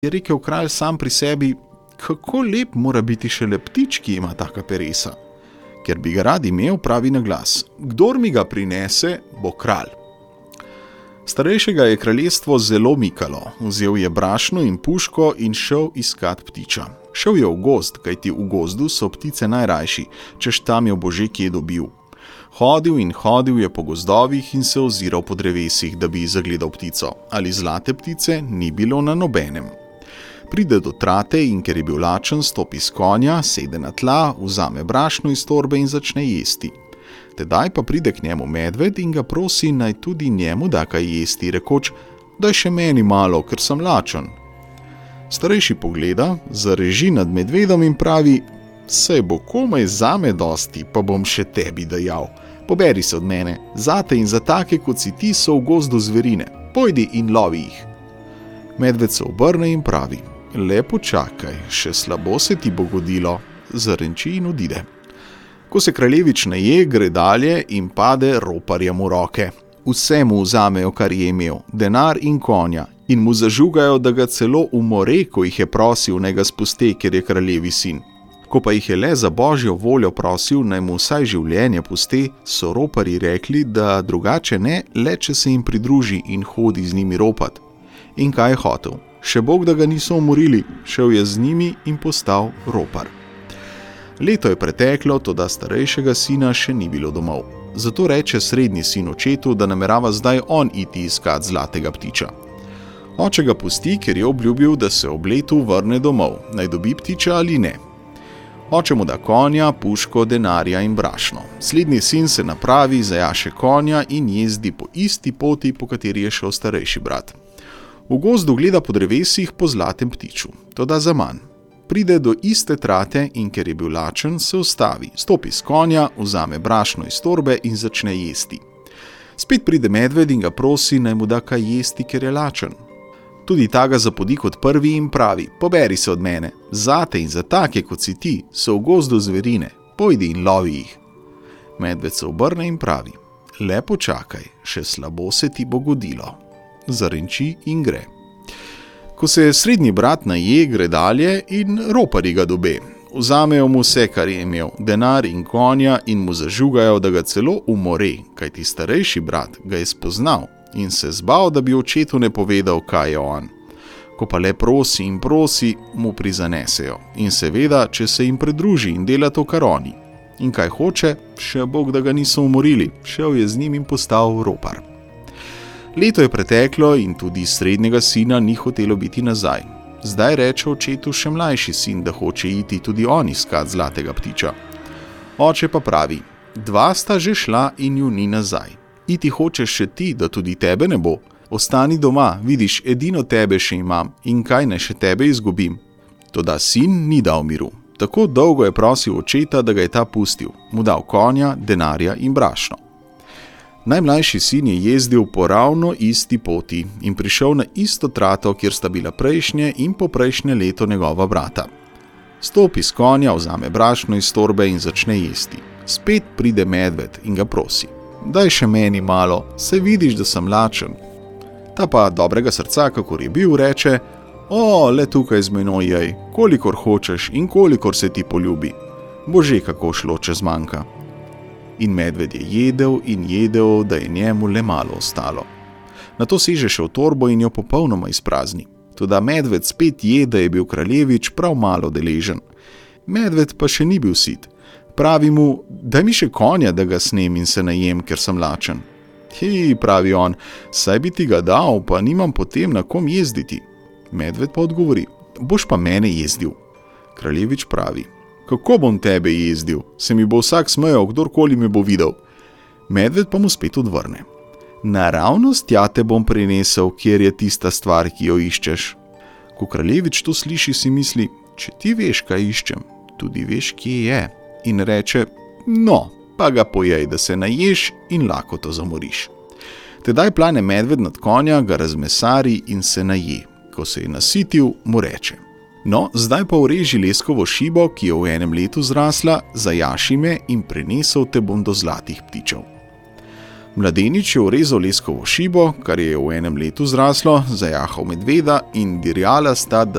Je rekel kralj sam pri sebi, kako lep mora biti šele ptič, ki ima taka peresa. Ker bi ga rad imel, pravi na glas, kdor mi ga prinese, bo kralj. Starejšega je kraljestvo zelo mikalo, vzel je brašno in puško in šel iskat ptiča. Šel je v gozd, kajti v gozdu so ptice najrajši, češ tam jo bo že kje dobil. Hodil in hodil je po gozdovih in se oziral po drevesih, da bi zagledal ptico, ali zlate ptice ni bilo na nobenem. Pride do trate in ker je bil lačen, stopi s konja, sede na tla, vzame brašno iz torbe in začne jesti. Tedaj pa pride k njemu medved in ga prosi, naj tudi njemu da kaj jesti, rekoč, daj še meni malo, ker sem lačen. Starejši pogleda, zareži nad medvedom in pravi, saj bo komaj zame dosti, pa bom še tebi dajal. Poberi se od mene, zate in za take, kot si ti, so v gozdu zverine, pojdi in lovi jih. Medved se obrne in pravi, lepo čakaj, še slabo se ti bo godilo, zarenči in odide. Ko se kraljevič naje, gre dalje in pade roparjem v roke. Vse mu vzamejo, kar je imel, denar in konja, in mu zažugajo, da ga celo umore, ko jih je prosil, naj ga spuste, ker je kraljevi sin. Ko pa jih je le za božjo voljo prosil, naj mu vsaj življenje puste, so roparji rekli, da drugače ne, le če se jim pridruži in hodi z njimi ropat. In kaj je hotel? Še Bog, da ga niso umorili, šel je z njimi in postal ropar. Leto je preteklo, toda starejšega sina še ni bilo domov. Zato reče srednji sin očetu, da namerava zdaj on iti iskat zlatega ptiča. Oče ga pusti, ker je obljubil, da se ob letu vrne domov, naj dobi ptiča ali ne. Oče mu da konja, puško, denarja in brašno. Slednji sin se napravi, zajaše konja in jezdi po isti poti, po kateri je šel starejši brat. V gozdu gleda po drevesih po zlatem ptiču, toda zaman. Pride do iste trate in ker je bil lačen, se ustavi, stopi s konja, vzame brašno iz torbe in začne jesti. Spet pride medved in ga prosi, naj mu da kaj jesti, ker je lačen. Tudi ta ga zapodi kot prvi in pravi, poberi se od mene, zate in za take, kot si ti, so v gozdu zverine, pojdi in lovi jih. Medved se obrne in pravi, lepo čakaj, še slabo se ti bo godilo. Zarenči in gre. Ko se srednji brat naje, gre dalje in roparji ga dobe. Vzamejo mu vse, kar je imel, denar in konja in mu zažugajo, da ga celo umore, kajti starejši brat ga je spoznal in se zbal, da bi očetu ne povedal, kaj je on. Ko pa le prosi in prosi, mu prizanesejo in seveda, če se jim pridruži in dela to, kar oni. In kaj hoče, še Bog, da ga niso umorili, šel je z njim in postal ropar. Leto je preteklo in tudi srednjega sina ni hotelo biti nazaj. Zdaj reče očetu še mlajši sin, da hoče iti tudi on iskat zlatega ptiča. Oče pa pravi, dva sta že šla in ju ni nazaj. Iti hočeš še ti, da tudi tebe ne bo. Ostani doma, vidiš, edino tebe še imam in kaj naj še tebe izgubim. Toda sin ni dal miru. Tako dolgo je prosil očeta, da ga je ta pustil, mu dal konja, denarja in brašno. Najmlajši sin je jezdil po ravno isti poti in prišel na isto trato, kjer sta bila prejšnje in poprejšnje leto njegova brata. Stopi s konja, vzame brašno iz torbe in začne jesti. Spet pride medved in ga prosi, daj še meni malo, saj vidiš, da sem lačen. Ta pa dobrega srca, kakor je bil, reče, le tukaj z menoj jej, kolikor hočeš in kolikor se ti poljubi. Bože, kako šlo čez manjka. In medved je jedel in jedel, da je njemu le malo ostalo. Nato seže še v torbo in jo popolnoma izprazni. Toda medved spet je, da je bil kraljevič prav malo deležen. Medved pa še ni bil sit. Pravi mu, daj mi še konja, da ga snem in se najem, ker sem lačen. Pravi on, saj bi ti ga dal, pa nimam potem na kom jezditi. Medved pa odgovori, boš pa mene jezdil. Kraljevič pravi, kako bom tebe jezdil, se mi bo vsak smejal, kdorkoli me bo videl. Medved pa mu spet odvrne. Naravnost tja te bom prinesel, kjer je tista stvar, ki jo iščeš. Ko kraljevič to sliši, si misli, če ti veš, kaj iščem, tudi veš, kje je. In reče, no, pa ga pojej, da se naješ in lakoto zamoriš. Tedaj plane medved nad konja, ga razmesari in se naje. Ko se je nasitil, mu reče, no, zdaj pa ureži leskovo šibo, ki je v enem letu zrasla, zajaši me in prinesel te bom do zlatih ptičev. Mladenič je urezal leskovo šibo, kar je v enem letu zraslo, zajahal medveda in dirjala sta, da